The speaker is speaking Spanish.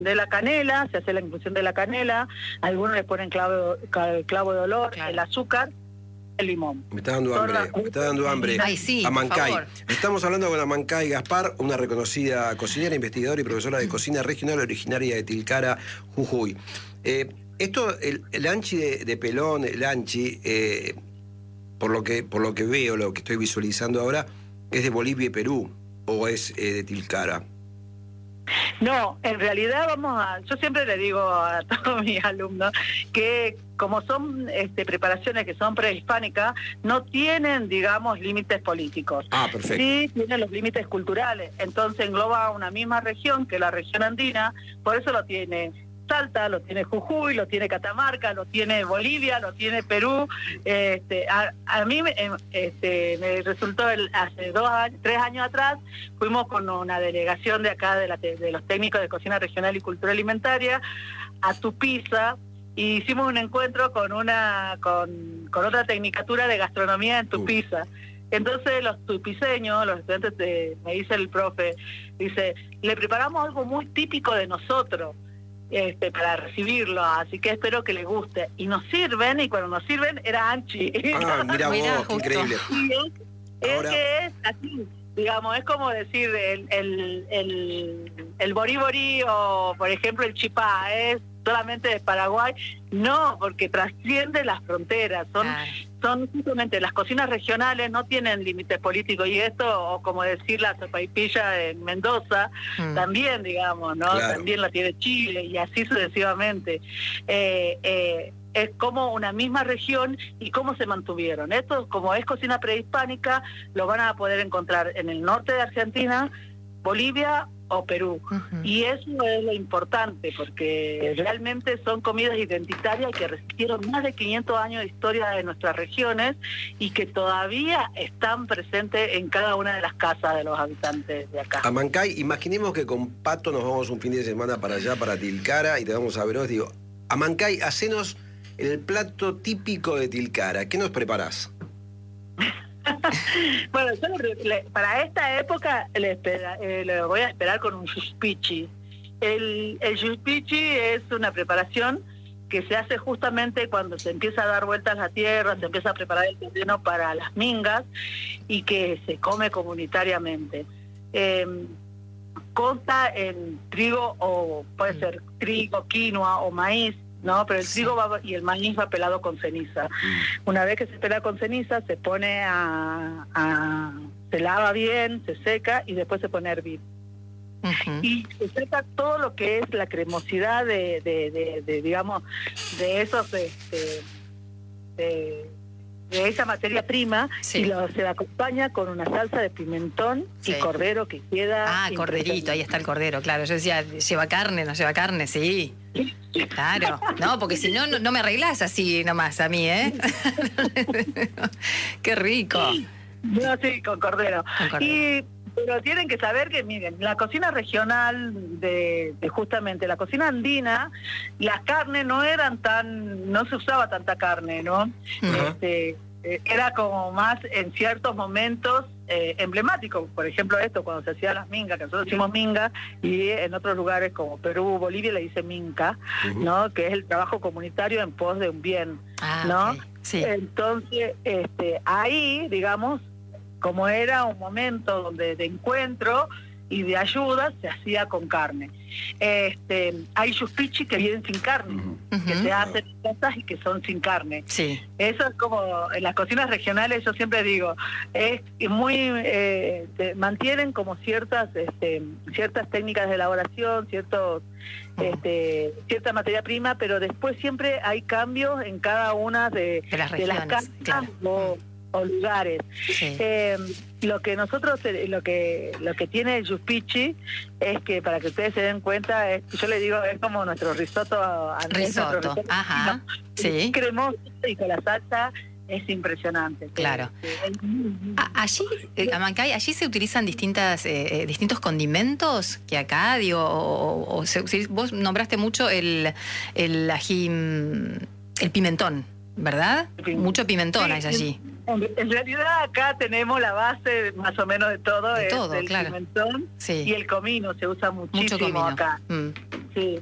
de la canela, se hace la infusión de la canela, algunos le ponen clavo de olor, el azúcar, el limón. Me está dando hambre. Ay, sí, Amancay. por favor. Estamos hablando con Amancay Gaspar, una reconocida cocinera, investigadora y profesora de cocina regional originaria de Tilcara, Jujuy. El anchi de Pelón, el anchi, por lo que veo, lo que estoy visualizando ahora, ¿es de Bolivia y Perú o es de Tilcara? No, en realidad yo siempre le digo a todos mis alumnos que como son preparaciones que son prehispánicas, no tienen, digamos, límites políticos. Ah, perfecto. Sí tienen los límites culturales, entonces engloba una misma región, que es la región andina, por eso lo tiene Salta, lo tiene Jujuy, lo tiene Catamarca, lo tiene Bolivia, lo tiene Perú. A mí me resultó hace 3 años atrás, fuimos con una delegación de acá de los técnicos de cocina regional y cultura alimentaria a Tupiza, y hicimos un encuentro con otra tecnicatura de gastronomía en Tupiza. Entonces los tupiceños, los estudiantes, me dice el profe, dice, le preparamos algo muy típico de nosotros. Para recibirlo, así que espero que les guste. Y nos sirven, y cuando nos sirven era anchi. Ah, mira vos, qué increíble. Que es así, digamos, es como decir el borí o, por ejemplo, el chipá, es solamente de Paraguay. No, porque trasciende las fronteras, son justamente las cocinas regionales, no tienen límites políticos, y esto, o como decir la sopaipilla en Mendoza, también, digamos, ¿no? Claro. También la tiene Chile, y así sucesivamente. Es como una misma región y cómo se mantuvieron. Esto, como es cocina prehispánica, lo van a poder encontrar en el norte de Argentina, Bolivia o Perú. Y eso es lo importante, porque realmente son comidas identitarias que resistieron más de 500 años de historia de nuestras regiones y que todavía están presentes en cada una de las casas de los habitantes de acá. Amancay, imaginemos que con Pato nos vamos un fin de semana para allá, para Tilcara, y te vamos a ver. Digo, Amancay, hacenos el plato típico de Tilcara. ¿Qué nos preparás? Bueno, yo para esta época le voy a esperar con un yuspichi. El yuspichi es una preparación que se hace justamente cuando se empieza a dar vueltas la tierra, se empieza a preparar el terreno para las mingas, y que se come comunitariamente. Consta en trigo, o puede ser trigo, quinoa o maíz, ¿no? Pero el trigo y el maíz va pelado con ceniza. Una vez que se pela con ceniza, se pone se lava bien, se seca y después se pone a hervir. Y se seca todo lo que es la cremosidad digamos, de esos de esa materia prima, y se la acompaña con una salsa de pimentón y cordero que queda... corderito, ahí está el cordero, claro. Yo decía, ¿lleva carne? ¿No lleva carne? Sí. Claro. No, porque si no, no me arreglás así nomás a mí, ¿eh? Qué rico. No, sí, con cordero. Pero tienen que saber que, miren, la cocina regional de justamente la cocina andina, las carnes no se usaba tanta carne, ¿no? Era como más en ciertos momentos emblemáticos. Por ejemplo, cuando se hacía las mingas, que nosotros decimos minga, y en otros lugares como Perú, Bolivia, le dice minca, ¿no? Que es el trabajo comunitario en pos de un bien, ¿no? Okay. Sí. Entonces, ahí, digamos, como era un momento de encuentro y de ayuda, se hacía con carne. Hay yuspichi que vienen sin carne, que se hacen en casas y que son sin carne. Sí. Eso es como en las cocinas regionales, yo siempre digo, es muy mantienen como ciertas técnicas de elaboración, cierta materia prima, pero después siempre hay cambios en cada una de las casas, claro, o lugares. Sí. Lo que tiene el yuspichi es que, para que ustedes se den cuenta, yo le digo, es como nuestro risotto. Risotto, ajá, sí. Cremoso, y con la salsa es impresionante. Claro. Allí, Amancay, allí se utilizan distintos condimentos que acá, digo, vos nombraste mucho el ají, el pimentón. ¿verdad? Mucho pimentón Sí, hay allí. En realidad acá tenemos la base más o menos de todo, De es todo, el claro. pimentón Sí. y el comino se usa Mucho muchísimo comino. acá. Sí.